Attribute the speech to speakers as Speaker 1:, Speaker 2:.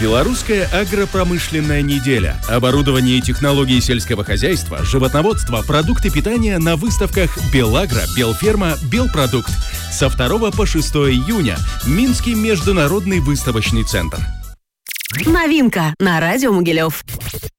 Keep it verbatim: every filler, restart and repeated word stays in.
Speaker 1: Белорусская агропромышленная неделя. Оборудование и технологии сельского хозяйства, животноводство, продукты питания на выставках «Белагро», «Белферма», «Белпродукт». Со второго по шестое июня. Минский международный выставочный центр.
Speaker 2: Новинка на радио Могилев.